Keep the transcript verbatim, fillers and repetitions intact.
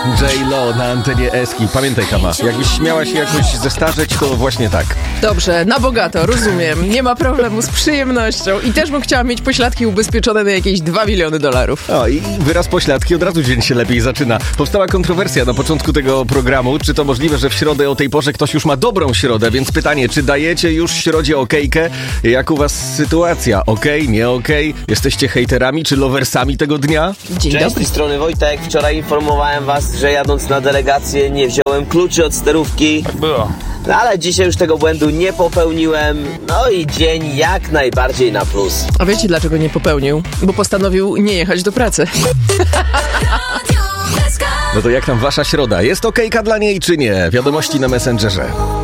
J-Lo na antenie Eski. Pamiętaj, Kama, jakbyś miała się jakoś zestarzeć, to właśnie tak. Dobrze, na bogato, rozumiem. Nie ma problemu, z przyjemnością. I też bym chciała mieć pośladki ubezpieczone na jakieś dwa miliony dolarów. O, i wyraz pośladki od razu dzień się lepiej zaczyna. Powstała kontrowersja na początku tego programu. Czy to możliwe, że w środę o tej porze ktoś już ma dobrą środę? Więc pytanie, czy dajecie już środzie okejkę? Jak u was sytuacja? Okej, nie okej? Jesteście hejterami czy loversami tego dnia? Dzień Cześć, z dobry. tej strony Wojtek. Wczoraj informowałem was, że jadąc na delegację nie wziąłem kluczy od sterówki. Tak było. No ale dzisiaj już tego błędu nie popełniłem. No i dzień jak najbardziej na plus. A wiecie, dlaczego nie popełnił? Bo postanowił nie jechać do pracy. No to jak tam wasza środa? Jest okejka dla niej czy nie? Wiadomości na Messengerze.